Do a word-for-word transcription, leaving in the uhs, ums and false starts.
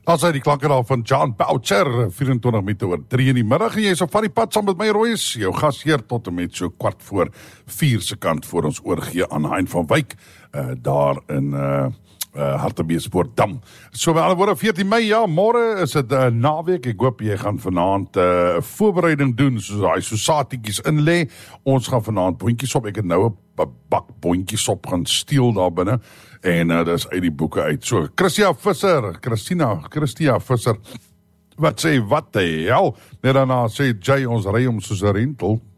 As hy die klanke daar van John Boucher, vyf en twintig minute oor drie in die middag, en jy is op van die pad saam met my Royce, jou gasheer tot en met so kwart voor vier se kant voor ons oorgee aan Hein van Wyk, uh, daar in uh, uh, Hartbeespoortdam. So met alle woorde, veertien Mei, ja, môre is dit 'n uh, naweek, ek hoop jy gaan vanaand 'n uh, voorbereiding doen, soos daai sousatietjies inlê. Ons gaan vanaand boontjiesop, ek het nou 'n bak boontjiesop gaan steel daar binne, en uh, dis uit die boeke uit. So, Christia Visser, Christina, Christia Visser, wat sê, wat die hel? Net daarna sê Jay, ons ry om soos 'n rentel.